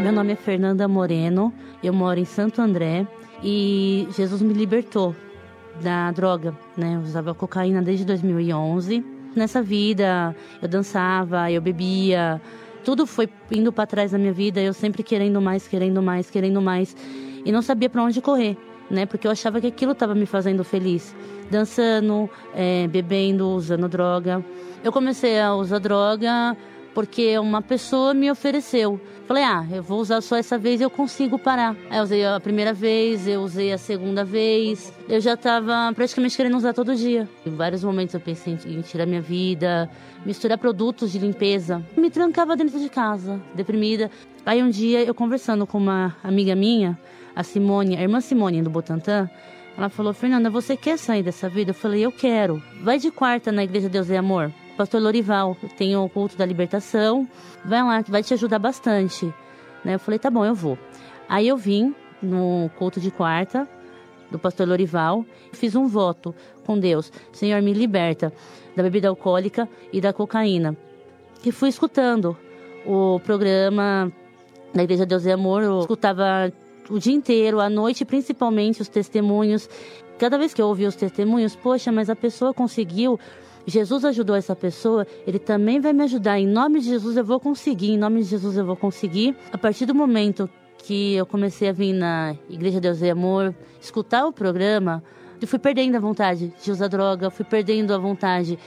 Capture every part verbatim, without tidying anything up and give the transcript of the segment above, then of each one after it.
Meu nome é Fernanda Moreno, eu moro em Santo André e Jesus me libertou da droga, né? Eu usava cocaína desde dois mil e onze. Nessa vida, eu dançava, eu bebia, tudo foi indo para trás na minha vida, eu sempre querendo mais, querendo mais, querendo mais e não sabia para onde correr, né? Porque eu achava que aquilo estava me fazendo feliz, dançando, é, bebendo, usando droga. Eu comecei a usar droga porque uma pessoa me ofereceu. Falei, ah, eu vou usar só essa vez e eu consigo parar. Aí eu usei a primeira vez, eu usei a segunda vez. Eu já estava praticamente querendo usar todo dia. Em vários momentos eu pensei em tirar minha vida, misturar produtos de limpeza. Me trancava dentro de casa, deprimida. Aí um dia eu conversando com uma amiga minha, a Simone, a irmã Simone do Butantã, ela falou, Fernanda, você quer sair dessa vida? Eu falei, eu quero. Vai de quarta na Igreja Deus é Amor. Pastor Lorival, tem o culto da libertação, vai lá, vai te ajudar bastante. Né? Eu falei, tá bom, eu vou. Aí eu vim no culto de quarta do pastor Lorival, fiz um voto com Deus, Senhor, me liberta da bebida alcoólica e da cocaína. E fui escutando o programa da Igreja Deus é Amor, eu escutava o dia inteiro, à noite, principalmente os testemunhos. Cada vez que eu ouvia os testemunhos, poxa, mas a pessoa conseguiu... Jesus ajudou essa pessoa, Ele também vai me ajudar. Em nome de Jesus eu vou conseguir, em nome de Jesus eu vou conseguir. A partir do momento que eu comecei a vir na Igreja Deus e Amor, escutar o programa, eu fui perdendo a vontade de usar droga, fui perdendo a vontade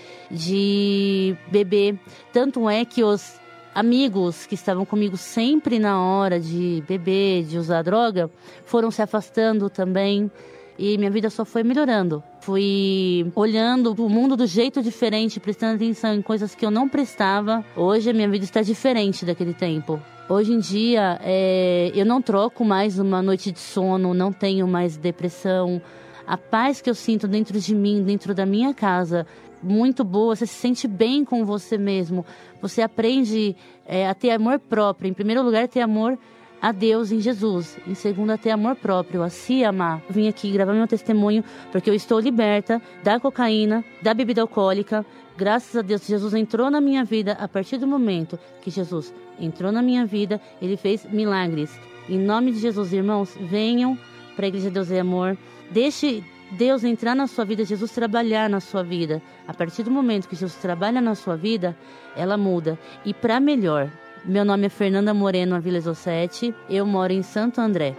de beber. Tanto é que os amigos que estavam comigo sempre na hora de beber, de usar droga, foram se afastando também. E minha vida só foi melhorando. Fui olhando o mundo do jeito diferente, prestando atenção em coisas que eu não prestava. Hoje a minha vida está diferente daquele tempo. Hoje em dia, é, eu não troco mais uma noite de sono, não tenho mais depressão. A paz que eu sinto dentro de mim, dentro da minha casa, muito boa. Você se sente bem com você mesmo. Você aprende é, a ter amor próprio. Em primeiro lugar, ter amor a Deus em Jesus. Em segundo, a ter amor próprio, a se amar. Eu vim aqui gravar meu testemunho porque eu estou liberta da cocaína, da bebida alcoólica. Graças a Deus, Jesus entrou na minha vida. A partir do momento que Jesus entrou na minha vida, Ele fez milagres. Em nome de Jesus, irmãos, venham para a Igreja Deus é Amor. Deixe Deus entrar na sua vida, Jesus trabalhar na sua vida. A partir do momento que Jesus trabalha na sua vida, ela muda. E para melhor. Meu nome é Fernanda Moreno Aviles Ossete, eu moro em Santo André.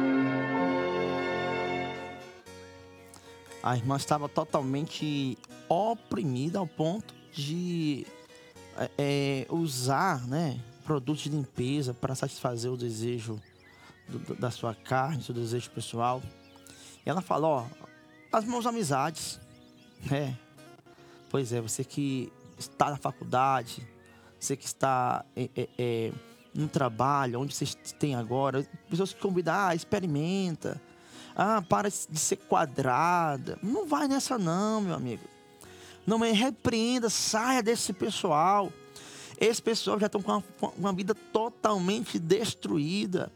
A irmã estava totalmente oprimida ao ponto de é, usar, né, produtos de limpeza para satisfazer o desejo do, da sua carne, seu desejo pessoal. E ela falou, ó, as mãos amizades, né? Pois é, você que está na faculdade, você que está é, é, é, no trabalho, onde vocês têm agora, pessoas que convidam, ah, experimenta, ah, para de ser quadrada. Não vai nessa não, meu amigo. Não me repreenda, saia desse pessoal. Esse pessoal já estão com uma, uma vida totalmente destruída.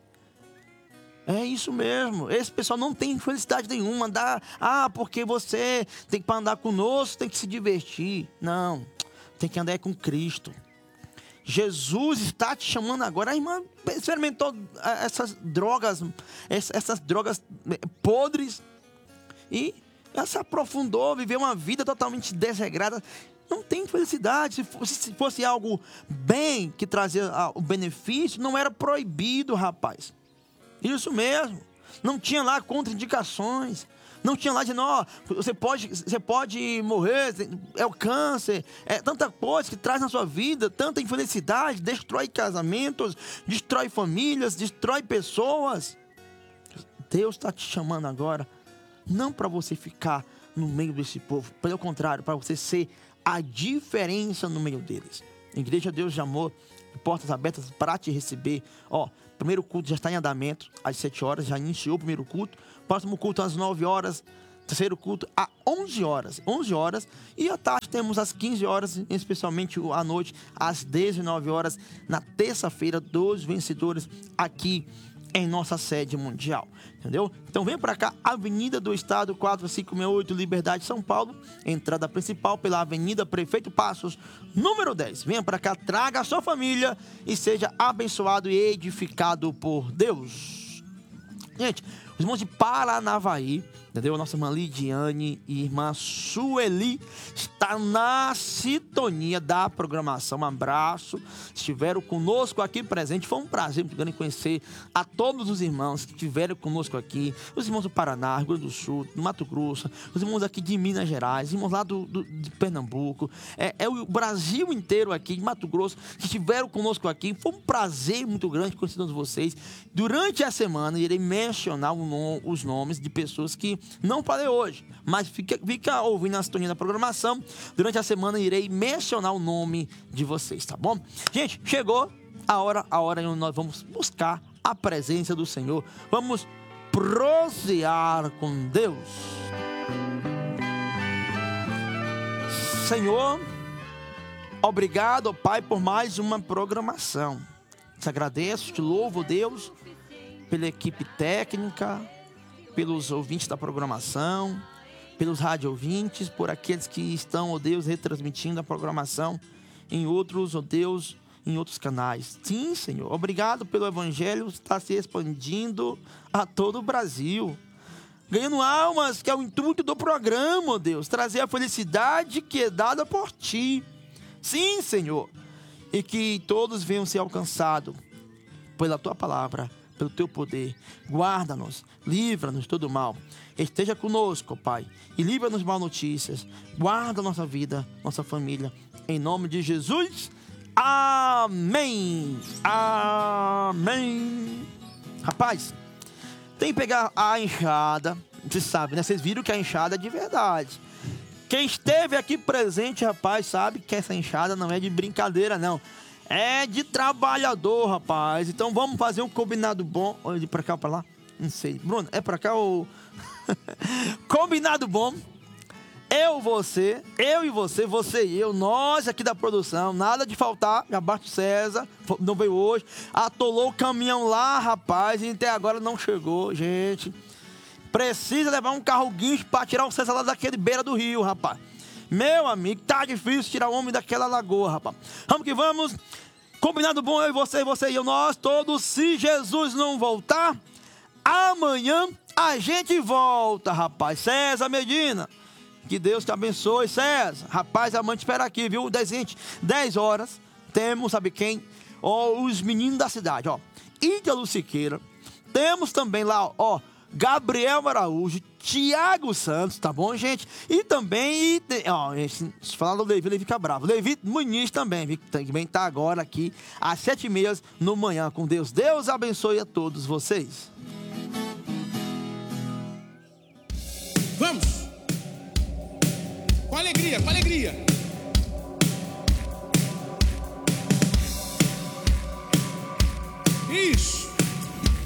É isso mesmo. Esse pessoal não tem felicidade nenhuma. Andar, ah, porque você tem que andar conosco, tem que se divertir. Não. Tem que andar com Cristo. Jesus está te chamando agora. A irmã experimentou essas drogas, essas drogas podres, e ela se aprofundou, viveu uma vida totalmente desregrada. Não tem felicidade. Se fosse, se fosse algo bem que trazia o benefício, não era proibido, rapaz. Isso mesmo. Não tinha lá contraindicações. Não tinha lá dizendo, ó, você pode, você pode morrer, é o câncer, é tanta coisa que traz na sua vida, tanta infelicidade, destrói casamentos, destrói famílias, destrói pessoas. Deus está te chamando agora, não para você ficar no meio desse povo, pelo contrário, para você ser a diferença no meio deles. Igreja Deus de Amor, portas abertas para te receber. Ó, primeiro culto já está em andamento, às sete horas, já iniciou o primeiro culto. Próximo culto às nove horas, terceiro culto às onze horas, onze horas, e à tarde temos às quinze horas, especialmente à noite, às dezenove horas, na terça-feira, dos vencedores, aqui em nossa sede mundial, entendeu? Então vem para cá, Avenida do Estado quatro cinco seis oito, Liberdade, São Paulo, entrada principal pela Avenida Prefeito Passos, número dez. Venha para cá, traga a sua família e seja abençoado e edificado por Deus. Gente, os irmãos de Paranavaí, entendeu? Nossa irmã Lidiane e irmã Sueli está na sintonia da programação. Um abraço. Estiveram conosco aqui presente. Foi um prazer muito grande conhecer a todos os irmãos que estiveram conosco aqui. Os irmãos do Paraná, Rio Grande do Sul, do Mato Grosso, os irmãos aqui de Minas Gerais, os irmãos lá do, do, de Pernambuco. É, é o Brasil inteiro aqui, de Mato Grosso, que estiveram conosco aqui. Foi um prazer muito grande conhecer todos vocês. Durante a semana, irei mencionar o nome, os nomes de pessoas que não falei hoje, mas fica, fica ouvindo a sintonia da programação. Durante a semana irei mencionar o nome de vocês, tá bom? Gente, chegou a hora, a hora em que nós vamos buscar a presença do Senhor. Vamos prosear com Deus. Senhor, obrigado, Pai, por mais uma programação. Te agradeço, te louvo, Deus, pela equipe técnica, pelos ouvintes da programação, pelos rádio ouvintes, por aqueles que estão, ó Deus, retransmitindo a programação em outros, ó Deus, em outros canais. Sim, Senhor, obrigado pelo Evangelho estar se expandindo a todo o Brasil, ganhando almas, que é o intuito do programa, ó Deus, trazer a felicidade que é dada por Ti. Sim, Senhor, e que todos venham ser alcançados pela Tua palavra, pelo Teu poder. Guarda-nos, livra-nos de todo mal. Esteja conosco, Pai, e livra-nos de mal notícias. Guarda a nossa vida, nossa família, em nome de Jesus. Amém. Amém. Rapaz, tem que pegar a enxada. Você sabe, né? Vocês viram que a enxada é de verdade. Quem esteve aqui presente, rapaz, sabe que essa enxada não é de brincadeira, não. É de trabalhador, rapaz. Então vamos fazer um combinado bom. Olha, de pra cá ou pra lá? Não sei. Bruno, é pra cá ou... Combinado bom. Eu, você, eu e você, você e eu, nós aqui da produção, nada de faltar. Gabarto César não veio hoje. Atolou o caminhão lá, rapaz, e até agora não chegou, gente. Precisa levar um carro guincho pra tirar o César lá daquele beira do rio, rapaz. Meu amigo, tá difícil tirar o homem daquela lagoa, rapaz. Vamos que vamos. Combinado bom, eu e você, você e eu, nós todos. Se Jesus não voltar, amanhã a gente volta, rapaz. César Medina, que Deus te abençoe, César. Rapaz, amanhã te espera aqui, viu? dez horas, temos, sabe quem? Ó, os meninos da cidade, ó. Ítalo Siqueira. Temos também lá, ó, Gabriel Araújo, Tiago Santos, tá bom, gente? E também, e, ó, se falar do Levi, Levi fica bravo. Levi Muniz também, também tá agora aqui às sete e meia no manhã com Deus. Deus abençoe a todos vocês. Vamos! Com alegria, com alegria!